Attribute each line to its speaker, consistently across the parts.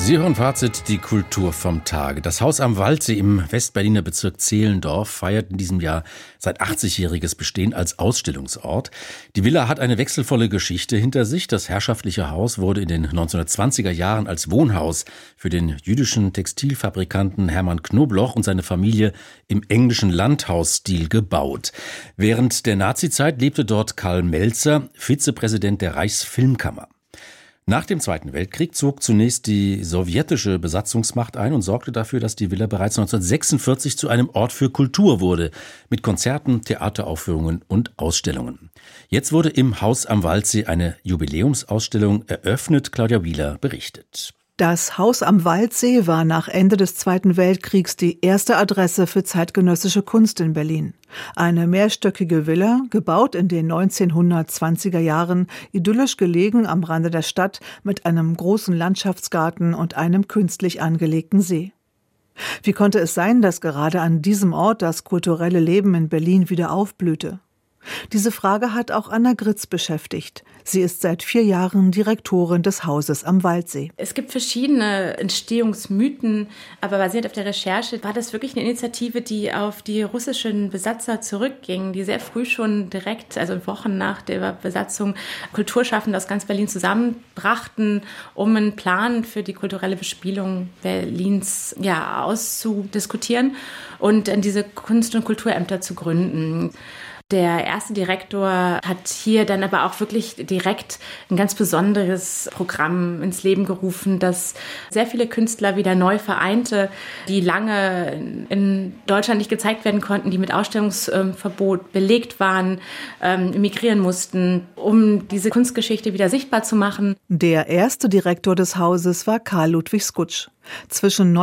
Speaker 1: Sie hören Fazit, die Kultur vom Tage. Das Haus am Waldsee im Westberliner Bezirk Zehlendorf feiert in diesem Jahr sein 80-jähriges Bestehen als Ausstellungsort. Die Villa hat eine wechselvolle Geschichte hinter sich. Das herrschaftliche Haus wurde in den 1920er Jahren als Wohnhaus für den jüdischen Textilfabrikanten Hermann Knobloch und seine Familie im englischen Landhausstil gebaut. Während der Nazizeit lebte dort Karl Melzer, Vizepräsident der Reichsfilmkammer. Nach dem Zweiten Weltkrieg zog zunächst die sowjetische Besatzungsmacht ein und sorgte dafür, dass die Villa bereits 1946 zu einem Ort für Kultur wurde, mit Konzerten, Theateraufführungen und Ausstellungen. Jetzt wurde im Haus am Waldsee eine Jubiläumsausstellung eröffnet. Claudia Wieler berichtet.
Speaker 2: Das Haus am Waldsee war nach Ende des Zweiten Weltkriegs die erste Adresse für zeitgenössische Kunst in Berlin. Eine mehrstöckige Villa, gebaut in den 1920er Jahren, idyllisch gelegen am Rande der Stadt mit einem großen Landschaftsgarten und einem künstlich angelegten See. Wie konnte es sein, dass gerade an diesem Ort das kulturelle Leben in Berlin wieder aufblühte? Diese Frage hat auch Anna Gritz beschäftigt. Sie ist seit 4 Jahren Direktorin des Hauses am Waldsee.
Speaker 3: Es gibt verschiedene Entstehungsmythen, aber basierend auf der Recherche war das wirklich eine Initiative, die auf die russischen Besatzer zurückging, die sehr früh schon direkt, also Wochen nach der Besatzung, Kulturschaffende aus ganz Berlin zusammenbrachten, um einen Plan für die kulturelle Bespielung Berlins auszudiskutieren und diese Kunst- und Kulturämter zu gründen. Der erste Direktor hat hier dann aber auch wirklich direkt ein ganz besonderes Programm ins Leben gerufen, das sehr viele Künstler wieder neu vereinte, die lange in Deutschland nicht gezeigt werden konnten, die mit Ausstellungsverbot belegt waren, emigrieren mussten, um diese Kunstgeschichte wieder sichtbar zu machen.
Speaker 2: Der erste Direktor des Hauses war Karl Ludwig Skutsch. Zwischen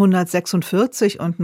Speaker 2: 1946 und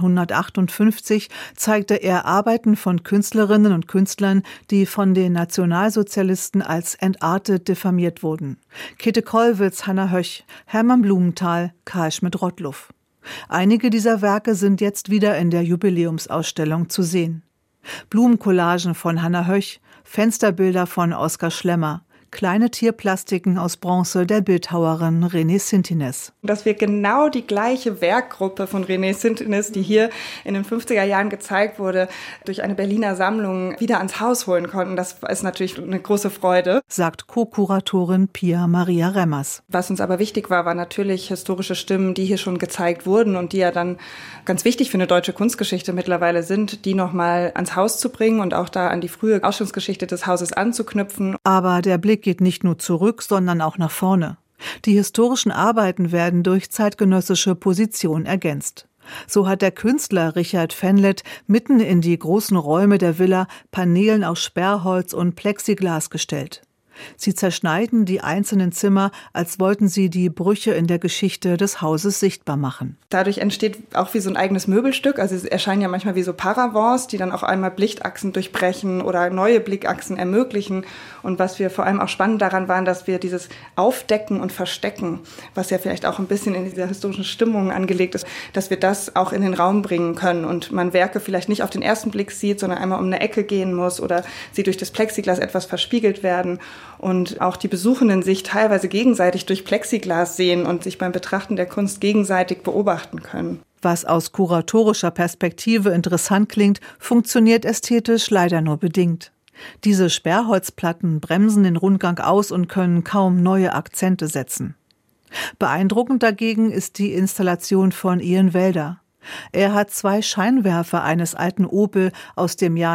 Speaker 2: 1958 zeigte er Arbeiten von Künstlerinnen und Künstlern, die von den Nationalsozialisten als entartet diffamiert wurden. Käthe Kollwitz, Hannah Höch, Hermann Blumenthal, Karl Schmidt-Rottluff. Einige dieser Werke sind jetzt wieder in der Jubiläumsausstellung zu sehen. Blumencollagen von Hannah Höch, Fensterbilder von Oskar Schlemmer, kleine Tierplastiken aus Bronze der Bildhauerin Renée Sintinez.
Speaker 4: Dass wir genau die gleiche Werkgruppe von Renée Sintinez, die hier in den 50er Jahren gezeigt wurde, durch eine Berliner Sammlung wieder ans Haus holen konnten, das ist natürlich eine große Freude,
Speaker 2: sagt Co-Kuratorin Pia Maria Remmers.
Speaker 4: Was uns aber wichtig war, war natürlich historische Stimmen, die hier schon gezeigt wurden und die ja dann ganz wichtig für eine deutsche Kunstgeschichte mittlerweile sind, die nochmal ans Haus zu bringen und auch da an die frühe Ausstellungsgeschichte des Hauses anzuknüpfen.
Speaker 2: Aber der Blick geht nicht nur zurück, sondern auch nach vorne. Die historischen Arbeiten werden durch zeitgenössische Position ergänzt. So hat der Künstler Richard Fenleth mitten in die großen Räume der Villa Paneelen aus Sperrholz und Plexiglas gestellt. Sie zerschneiden die einzelnen Zimmer, als wollten sie die Brüche in der Geschichte des Hauses sichtbar machen.
Speaker 4: Dadurch entsteht auch wie so ein eigenes Möbelstück. Also es erscheinen ja manchmal wie so Paravents, die dann auch einmal Blickachsen durchbrechen oder neue Blickachsen ermöglichen. Und was wir vor allem auch spannend daran waren, dass wir dieses Aufdecken und Verstecken, was ja vielleicht auch ein bisschen in dieser historischen Stimmung angelegt ist, dass wir das auch in den Raum bringen können und man Werke vielleicht nicht auf den ersten Blick sieht, sondern einmal um eine Ecke gehen muss oder sie durch das Plexiglas etwas verspiegelt werden. Und auch die Besuchenden sich teilweise gegenseitig durch Plexiglas sehen und sich beim Betrachten der Kunst gegenseitig beobachten können.
Speaker 2: Was aus kuratorischer Perspektive interessant klingt, funktioniert ästhetisch leider nur bedingt. Diese Sperrholzplatten bremsen den Rundgang aus und können kaum neue Akzente setzen. Beeindruckend dagegen ist die Installation von Ian Welder. Er hat 2 Scheinwerfer eines alten Opel aus dem Jahr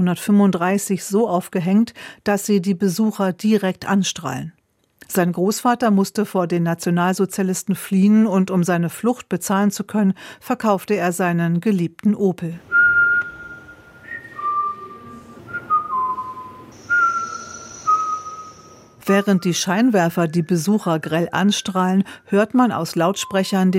Speaker 2: 1935 so aufgehängt, dass sie die Besucher direkt anstrahlen. Sein Großvater musste vor den Nationalsozialisten fliehen und um seine Flucht bezahlen zu können, verkaufte er seinen geliebten Opel. Während die Scheinwerfer die Besucher grell anstrahlen, hört man aus Lautsprechern den